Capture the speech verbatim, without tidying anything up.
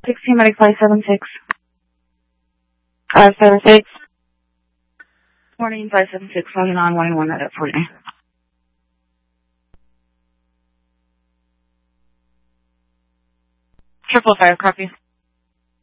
sixteen, medic five seven six. five seven six. Morning, five seven six, logging on, one one at for you. Triple five, copy.